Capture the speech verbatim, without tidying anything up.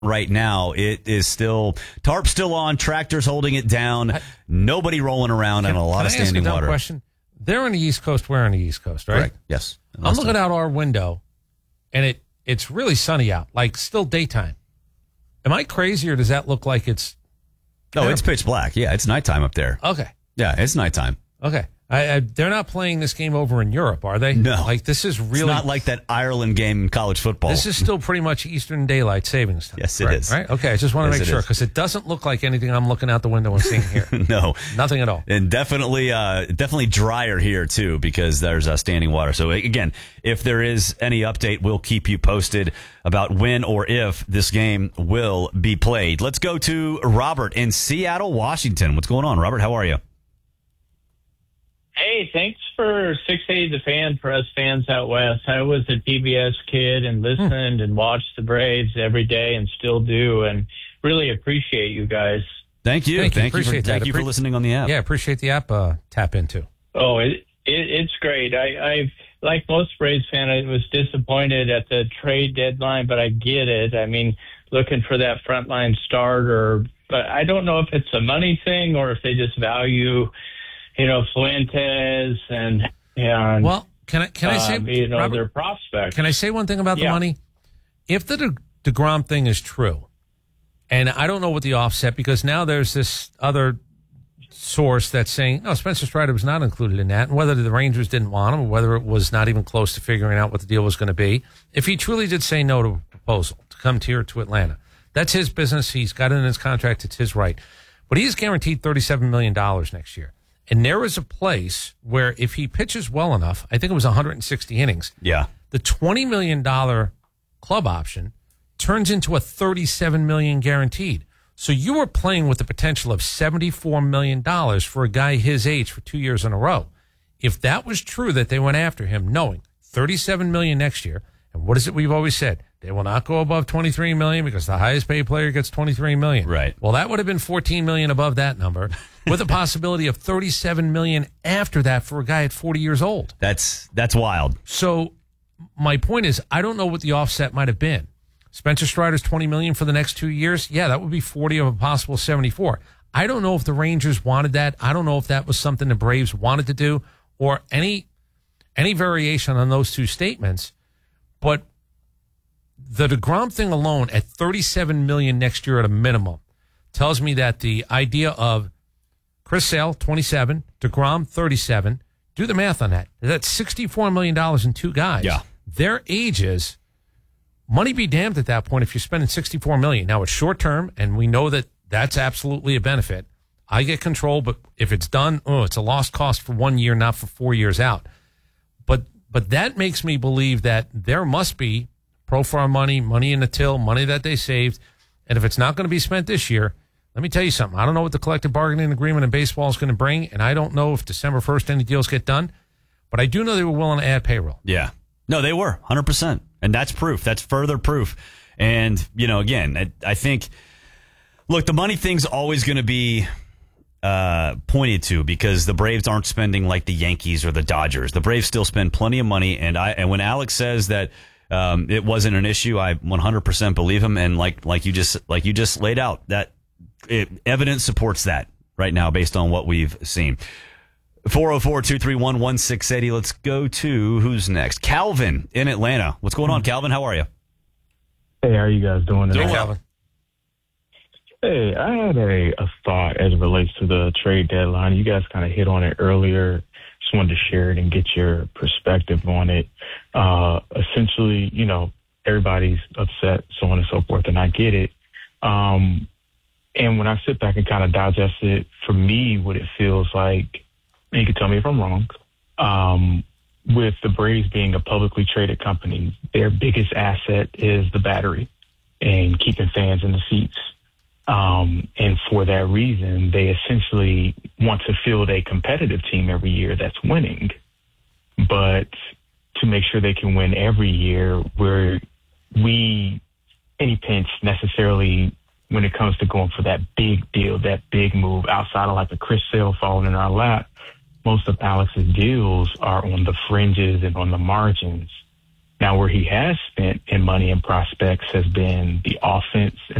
right now. It is still, tarp still on, tractors holding it down, nobody rolling around, Can, and a lot can of I ask standing a dumb water. Question? They're on the East Coast. We're on the East Coast, right? Correct. Yes. I'm looking out our window, and it it's really sunny out, like still daytime. Am I crazy, or does that look like it's... No, it's pitch black. Yeah, it's nighttime up there. Okay. Yeah, it's nighttime. Okay. I, I, they're not playing this game over in Europe, are they? No. Like, this is really... It's not like that Ireland game in college football. This is still pretty much Eastern Daylight Savings Time. Yes, it right, is. Right? Okay, I just want to Yes, make it sure, is. because it doesn't look like anything I'm looking out the window and seeing here. No. Nothing at all. And definitely uh, definitely drier here, too, because there's uh, standing water. So, again, if there is any update, we'll keep you posted about when or if this game will be played. Let's go to Robert in Seattle, Washington. What's going on, Robert? How are you? Hey, thanks for six eighty The Fan for us fans out west. I was a T B S kid and listened hmm. and watched the Braves every day and still do, and really appreciate you guys. Thank you. Thank you, thank you, for, appreciate that. thank you for Appre- listening on the app. Yeah, appreciate the app uh, tap into. Oh, it, it it's great. I, I've like most Braves fan, I was disappointed at the trade deadline, but I get it. I mean, looking for that frontline starter, but I don't know if it's a money thing or if they just value, you know, Fuentes and and well, can I can I say um, you know Robert, their prospects? Can I say one thing about the yeah. money? If the De- DeGrom thing is true, and I don't know what the offset, because now there's this other source that's saying, no, Spencer Strider was not included in that, and whether the Rangers didn't want him or whether it was not even close to figuring out what the deal was going to be. If he truly did say no to a proposal to come here to Atlanta, that's his business. He's got it in his contract. It's his right. But he's guaranteed thirty-seven million dollars next year. And there is a place where if he pitches well enough, I think it was one hundred sixty innings. Yeah. The twenty million dollars club option turns into a thirty-seven million dollars guaranteed. So you are playing with the potential of seventy-four million dollars for a guy his age for two years in a row. If that was true that they went after him, knowing thirty-seven million dollars next year, and what is it we've always said? They will not go above twenty-three million dollars because the highest paid player gets twenty-three million dollars. Right. Well, that would have been fourteen million dollars above that number, with a possibility of thirty-seven million dollars after that for a guy at forty years old. That's that's wild. So my point is, I don't know what the offset might have been. Spencer Strider's twenty million dollars for the next two years. Yeah, that would be forty of a possible seventy-four. I don't know if the Rangers wanted that. I don't know if that was something the Braves wanted to do, or any any variation on those two statements. But the DeGrom thing alone at thirty-seven million dollars next year at a minimum tells me that the idea of Chris Sale, twenty-seven, DeGrom, thirty-seven, do the math on that. That's sixty-four million dollars in two guys. Yeah. Their ages, money be damned at that point if you're spending sixty-four million dollars. Now, it's short term, and we know that that's absolutely a benefit. I get control, but if it's done, oh, it's a lost cost for one year, not for four years out. But but that makes me believe that there must be pro farm money, money in the till, money that they saved. And if it's not going to be spent this year, let me tell you something. I don't know what the collective bargaining agreement in baseball is going to bring, and I don't know if December first any deals get done. But I do know they were willing to add payroll. Yeah. No, they were, one hundred percent. And that's proof. That's further proof. And, you know, again, I, I think, look, the money thing's always going to be uh, pointed to because the Braves aren't spending like the Yankees or the Dodgers. The Braves still spend plenty of money. And I and when Alex says that um, it wasn't an issue, I one hundred percent believe him. And like like you just like you just laid out, that it, evidence supports that right now based on what we've seen. four oh four, two three one, one six eight zero. Let's go to who's next? Calvin in Atlanta. What's going on, Calvin? How are you? Hey, how are you guys doing? Doing Hey, well. Calvin. Hey, I had a, a thought as it relates to the trade deadline. You guys kind of hit on it earlier. Just wanted to share it and get your perspective on it. Uh, essentially, you know, everybody's upset, so on and so forth, and I get it. Um, and when I sit back and kind of digest it, for me, what it feels like, and you can tell me if I'm wrong, um, with the Braves being a publicly traded company, their biggest asset is the battery and keeping fans in the seats. Um, and for that reason, they essentially want to field a competitive team every year that's winning. But to make sure they can win every year, where we, any pinch necessarily when it comes to going for that big deal, that big move outside of like a Chris Sale falling in our lap, most of Alex's deals are on the fringes and on the margins. Now, where he has spent in money and prospects has been the offense